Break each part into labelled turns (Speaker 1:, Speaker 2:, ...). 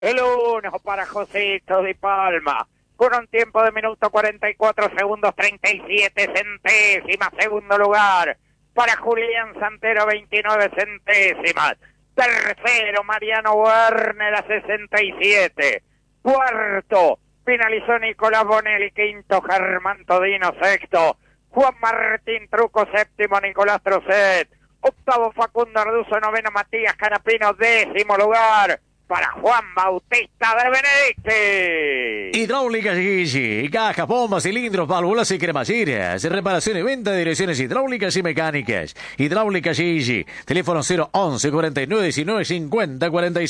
Speaker 1: El uno para Josito de Palma, con un tiempo de minuto 44 segundos 37 centésimas. Segundo lugar para Julián Santero, 29 centésimas. Tercero, Mariano Werner a 67. Cuarto, finalizó Nicolás Bonelli. Quinto, Germán Todino. Sexto, Juan Martín Truco. Séptimo, Nicolás Trocet. Octavo, Facundo Arduzo. Noveno, Matías Canapino. Décimo lugar para Juan Bautista de Benedicti.
Speaker 2: Hidráulica Gigi, cajas, bombas, cilindros, válvulas y cremalleras. Reparación y venta de direcciones hidráulicas y mecánicas. Hidráulica Gigi, teléfono 011 49 19 50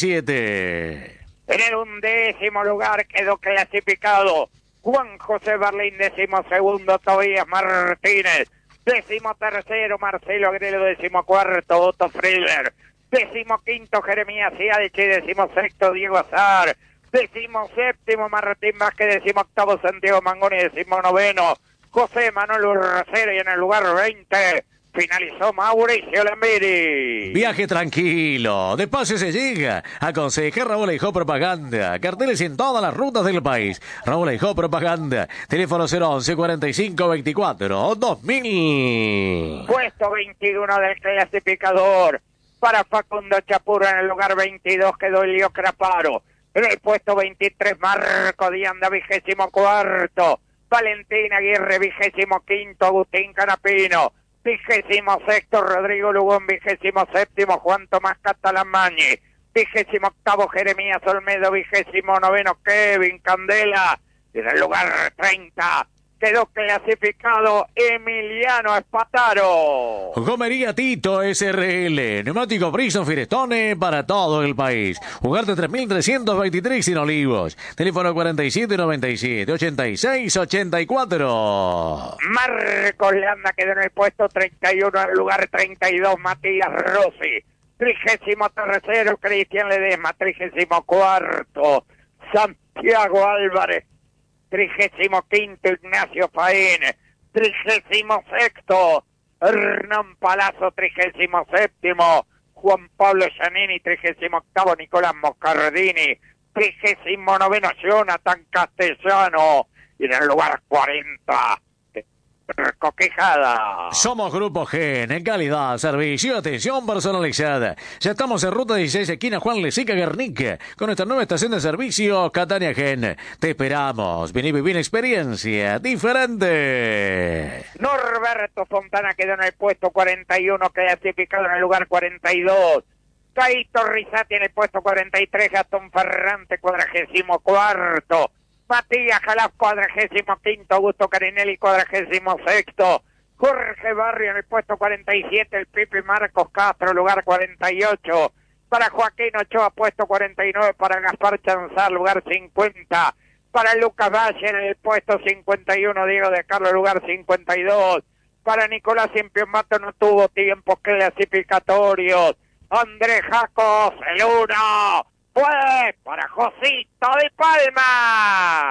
Speaker 2: 47.
Speaker 1: En el 11º lugar quedó clasificado Juan José Berlín, 12º Tobías Martínez, 13º Marcelo Agrelo, 14º Otto Friedler, 15º Jeremías Ciadichi, 16º Diego Azar, 17º Martín Vázquez, 18º Santiago Mangoni, 19º José Manuel Urracero, y en el lugar 20 finalizó Mauricio Lambiri.
Speaker 2: Viaje tranquilo, despacio se llega. Aconseja Raúl Eijó Propaganda. Carteles en todas las rutas del país. Raúl Eijó Propaganda. Teléfono 011 45 24 2000.
Speaker 1: Puesto 21 del clasificador para Facundo Chapuro. En el lugar 22 quedó Elio Craparo. En el puesto 23 Marco Dianda, 24º. Valentín Aguirre, 25º Agustín Canapino. 26º Rodrigo Lugón, 27º Juan Tomás Catalamañi, 28º Jeremías Olmedo, 29º Kevin Candela. Y en el lugar 30 quedó clasificado Emiliano Espataro.
Speaker 2: Gomería Tito SRL, neumático Brison Firestone para todo el país. Jugarte 3.323 sin Olivos. Teléfono 4797 86 84.
Speaker 1: Marcos Landa quedó en el puesto 31, en el lugar 32 Matías Rossi, 33º Cristian Ledesma, 34º Santiago Álvarez, 35º Ignacio Faín, 36º Hernán Palazzo, 37º Juan Pablo Giannini, 38º Nicolás Moscardini, 39º Jonathan Castellano, y en el lugar 40 Coquejada.
Speaker 2: Somos Grupo Gen, en calidad, servicio y atención personalizada. Ya estamos en ruta 16, esquina Juan Lezica Guernica, con nuestra nueva estación de servicio, Catania Gen. Te esperamos. Vení, viví una experiencia diferente.
Speaker 1: Norberto Fontana quedó en el puesto 41, clasificado en el lugar 42. Caito Rizati en el puesto 43, Gastón Ferrante, 44º. Matías Jalaf, 45º, Augusto Carinelli, 46º, Jorge Barrio en el puesto 47, el Pipi Marcos Castro, lugar 48, para Joaquín Ochoa, puesto 49, para Gaspar Chanzar, lugar 50, para Lucas Valle en el puesto 51, Diego de Carlos, lugar 52, para Nicolás Impiombato no tuvo tiempos clasificatorios, Andrés Jacos, el 1, fue para Josito de Palma.